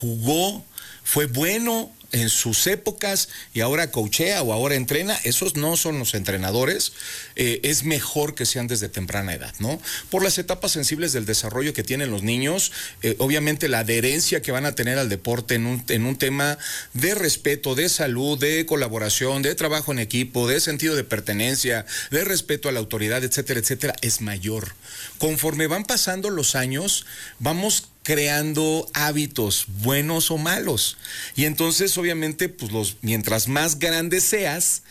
jugó, fue bueno en sus épocas y ahora coachea o ahora entrena, esos no son los entrenadores. Es mejor que sean desde temprana edad, ¿no? Por las etapas sensibles del desarrollo que tienen los niños, obviamente la adherencia que van a tener al deporte en un tema de respeto, de salud, de colaboración, de trabajo en equipo, de sentido de pertenencia, de respeto a la autoridad, etcétera, etcétera, es mayor. Conforme van pasando los años, vamos creando hábitos buenos o malos, y entonces obviamente pues mientras más grande seas,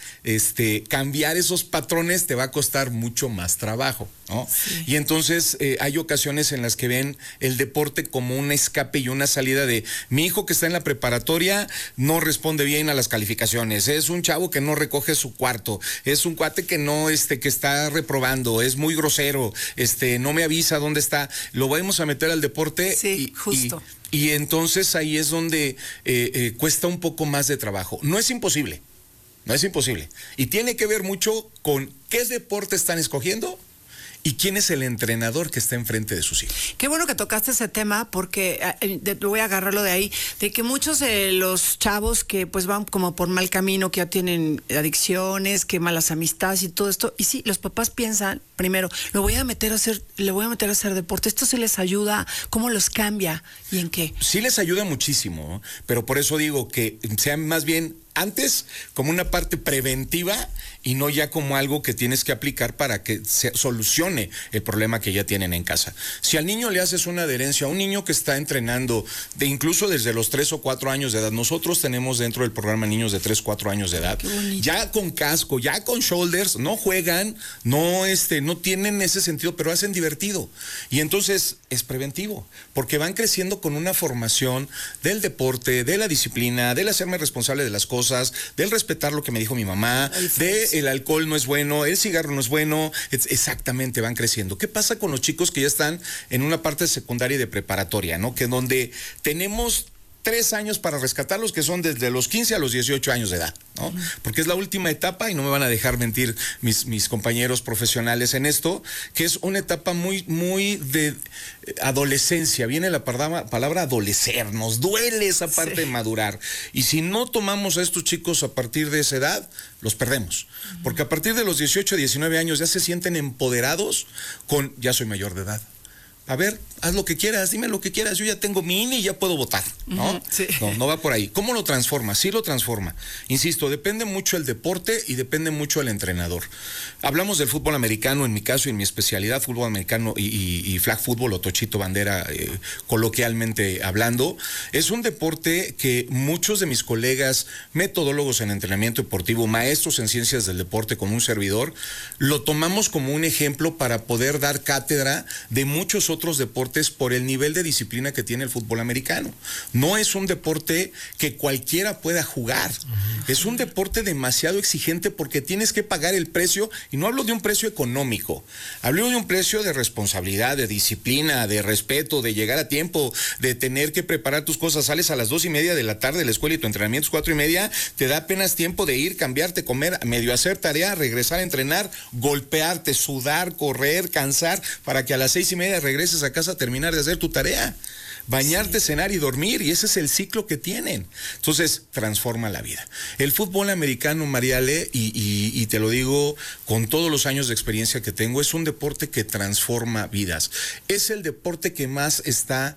cambiar esos patrones te va a costar mucho más trabajo, ¿no? Sí. Y entonces hay ocasiones en las que ven el deporte como un escape y una salida de mi hijo que está en la preparatoria no responde bien a las calificaciones, es un chavo que no recoge su cuarto, es un cuate que no que está reprobando, es muy grosero, no me avisa dónde está, lo vamos a meter al deporte. Sí, justo. Y entonces ahí es donde cuesta un poco más de trabajo. No es imposible, no es imposible. Y tiene que ver mucho con qué deporte están escogiendo y quién es el entrenador que está enfrente de sus hijos. Qué bueno que tocaste ese tema, porque voy a agarrarlo de ahí, de que muchos de los chavos que pues van como por mal camino, que ya tienen adicciones, que malas amistades y todo esto, y sí, los papás piensan, primero, le voy a meter a hacer deporte, esto sí les ayuda, ¿cómo los cambia y en qué? Sí les ayuda muchísimo, ¿no? Pero por eso digo que sean más bien antes como una parte preventiva y no ya como algo que tienes que aplicar para que se solucione el problema que ya tienen en casa. Si al niño le haces una adherencia, a un niño que está entrenando incluso desde los 3 o 4 años de edad, nosotros tenemos dentro del programa niños de 3 o 4 años de edad, ya con casco, ya con shoulders, no juegan, no tienen ese sentido, pero hacen divertido. Y entonces es preventivo, porque van creciendo con una formación del deporte, de la disciplina, del hacerme responsable de las cosas, del respetar lo que me dijo mi mamá, de el alcohol no es bueno, el cigarro no es bueno, exactamente, van creciendo. ¿Qué pasa con los chicos que ya están en una parte secundaria y de preparatoria, ¿no? Que donde tenemos 3 años para rescatarlos, que son desde los 15 a los 18 años de edad, ¿no? Porque es la última etapa, y no me van a dejar mentir mis compañeros profesionales en esto, que es una etapa muy, muy de adolescencia. Viene la palabra adolecer, nos duele esa parte de madurar. Y si no tomamos a estos chicos a partir de esa edad, los perdemos. Porque a partir de los 18, 19 años ya se sienten empoderados con, ya soy mayor de edad. A ver, haz lo que quieras, dime lo que quieras, yo ya tengo mi INE y ya puedo votar, ¿no? Sí. No va por ahí. ¿Cómo lo transforma? Sí lo transforma. Insisto, depende mucho el deporte y depende mucho el entrenador. Hablamos del fútbol americano, en mi caso y en mi especialidad, fútbol americano y flag fútbol o tochito bandera, coloquialmente hablando. Es un deporte que muchos de mis colegas, metodólogos en entrenamiento deportivo, maestros en ciencias del deporte como un servidor, lo tomamos como un ejemplo para poder dar cátedra de muchos otros deportes por el nivel de disciplina que tiene el fútbol americano. No es un deporte que cualquiera pueda jugar. Es un deporte demasiado exigente porque tienes que pagar el precio, y no hablo de un precio económico, hablo de un precio de responsabilidad, de disciplina, de respeto, de llegar a tiempo, de tener que preparar tus cosas. Sales a las 2:30 de la tarde de la escuela y tu entrenamiento es 4:30, te da apenas tiempo de ir, cambiarte, comer, medio hacer tarea, regresar a entrenar, golpearte, sudar, correr, cansar, para que a las 6:30 regreses a casa a terminar de hacer tu tarea, bañarte, cenar y dormir, y ese es el ciclo que tienen. Entonces, transforma la vida. El fútbol americano, Mariale, y te lo digo con todos los años de experiencia que tengo, es un deporte que transforma vidas. Es el deporte que más está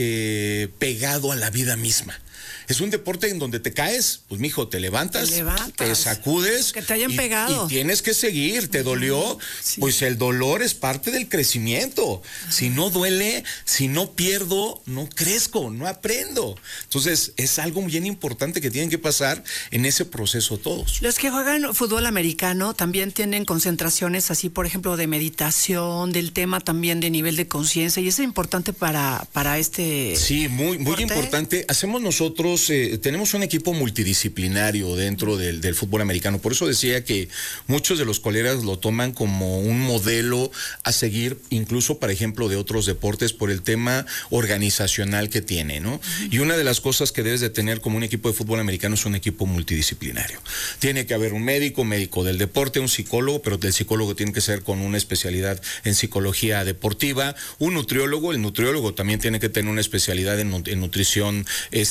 pegado a la vida misma. Es un deporte en donde te caes, pues mijo, te levantas, te sacudes. Que te hayan pegado. Y tienes que seguir, ¿te dolió? Sí. Pues el dolor es parte del crecimiento. Si no duele, si no pierdo, no crezco, no aprendo. Entonces, es algo bien importante que tienen que pasar en ese proceso todos. Los que juegan fútbol americano también tienen concentraciones así, por ejemplo, de meditación, del tema también de nivel de conciencia, y eso es importante para este... Sí, muy importante. Hacemos nosotros, tenemos un equipo multidisciplinario dentro del fútbol americano. Por eso decía que muchos de los colegas lo toman como un modelo a seguir, incluso, por ejemplo, de otros deportes, por el tema organizacional generacional que tiene, ¿no? Y una de las cosas que debes de tener como un equipo de fútbol americano es un equipo multidisciplinario. Tiene que haber un médico del deporte, un psicólogo, pero el psicólogo tiene que ser con una especialidad en psicología deportiva, un nutriólogo, el nutriólogo también tiene que tener una especialidad en nutrición